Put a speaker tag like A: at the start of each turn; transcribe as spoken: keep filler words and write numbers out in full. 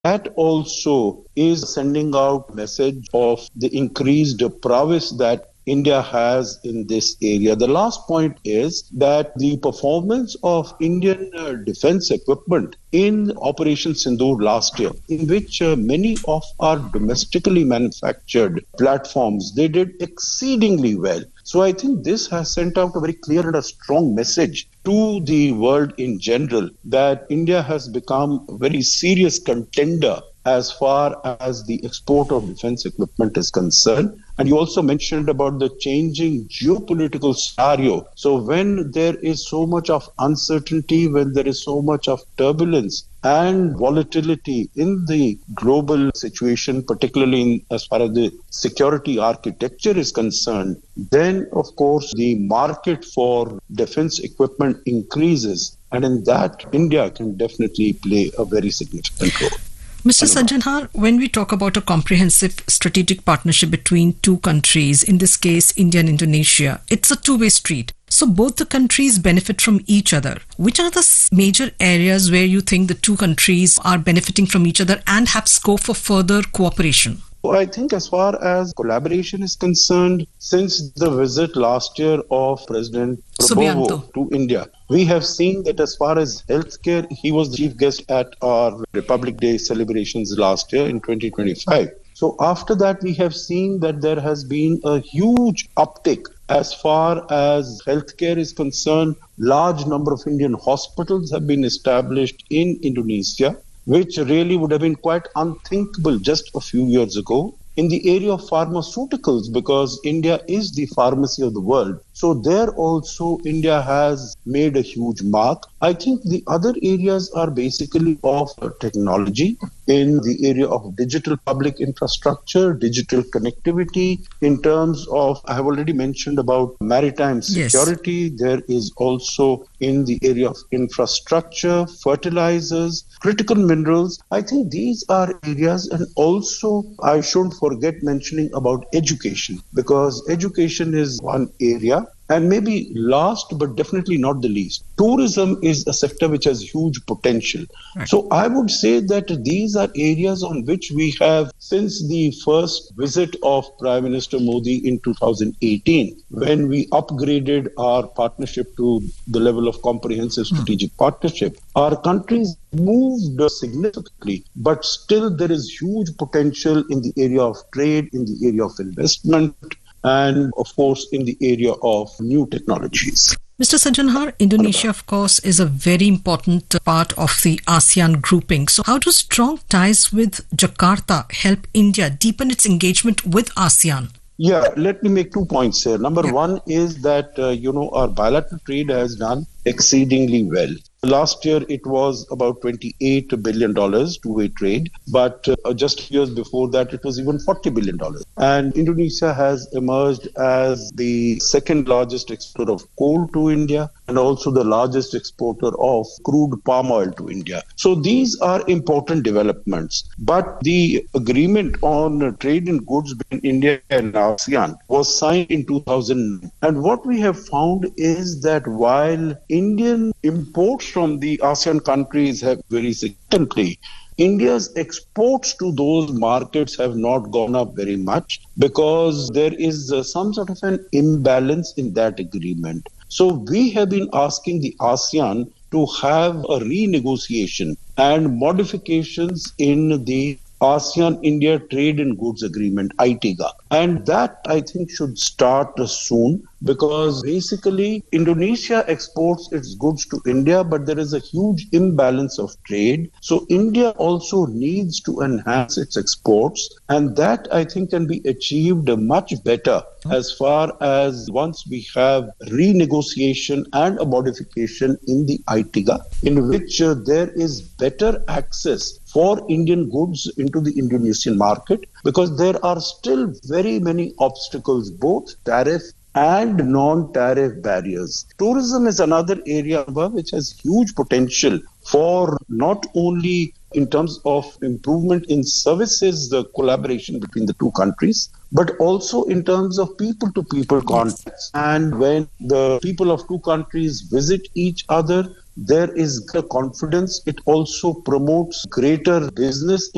A: that also is sending out message of the increased prowess that India has in this area. The last point is that the performance of Indian uh, defense equipment in Operation Sindoor last year, in which uh, many of our domestically manufactured platforms, they did exceedingly well. So I think this has sent out a very clear and a strong message to the world in general that India has become a very serious contender as far as the export of defense equipment is concerned. And you also mentioned about the changing geopolitical scenario. So when there is so much of uncertainty, when there is so much of turbulence and volatility in the global situation, particularly in, as far as the security architecture is concerned, then of course the market for defense equipment increases. And in that, India can definitely play a very significant role.
B: Mister Sajjanhar, when we talk about a comprehensive strategic partnership between two countries, in this case India and Indonesia, it's a two-way street. So both the countries benefit from each other. Which are the major areas where you think the two countries are benefiting from each other and have scope for further cooperation?
A: I think as far as collaboration is concerned, since the visit last year of President Prabowo to India, we have seen that as far as healthcare, he was the chief guest at our Republic Day celebrations last year in twenty twenty-five. So after that, we have seen that there has been a huge uptick as far as healthcare is concerned. Large number of Indian hospitals have been established in Indonesia, which really would have been quite unthinkable just a few years ago. In the area of pharmaceuticals, because India is the pharmacy of the world. So there also India has made a huge mark. I think the other areas are basically of technology in the area of digital public infrastructure, digital connectivity. In terms of, I have already mentioned about maritime security. Yes. There is also in the area of infrastructure, fertilizers, critical minerals. I think these are areas, and also I shouldn't forget mentioning about education, because education is one area. And maybe last, but definitely not the least, tourism is a sector which has huge potential. Right. So I would say that these are areas on which we have, since the first visit of Prime Minister Modi in two thousand eighteen, when we upgraded our partnership to the level of comprehensive strategic mm. partnership, our countries moved significantly, but still there is huge potential in the area of trade, in the area of investment, and of course in the area of new technologies.
B: Mister Sajjanhar, Indonesia of course is a very important part of the ASEAN grouping. So how do strong ties with Jakarta help India deepen its engagement with ASEAN?
A: Yeah, let me make two points here. Number yeah. one is that, uh, you know, our bilateral trade has done exceedingly well. Last year, it was about twenty-eight billion dollars two-way trade, but uh, just years before that, it was even forty billion dollars. And Indonesia has emerged as the second largest exporter of coal to India and also the largest exporter of crude palm oil to India. So these are important developments. But the agreement on trade in goods between India and ASEAN was signed in two thousand. And what we have found is that while Indian imports from the ASEAN countries have very significantly, India's exports to those markets have not gone up very much because there is uh, some sort of an imbalance in that agreement. So we have been asking the ASEAN to have a renegotiation and modifications in the ASEAN-India Trade in Goods Agreement, I T G A. And that, I think, should start soon, because basically Indonesia exports its goods to India, but there is a huge imbalance of trade. So India also needs to enhance its exports, and that, I think, can be achieved much better as far as once we have renegotiation and a modification in the I T G A, in which uh, there is better access for Indian goods into the Indonesian market, because there are still very many obstacles, both tariff and non-tariff barriers. Tourism is another area which has huge potential for not only in terms of improvement in services, the collaboration between the two countries, but also in terms of people-to-people contacts. And when the people of two countries visit each other, there is a confidence. It also promotes greater business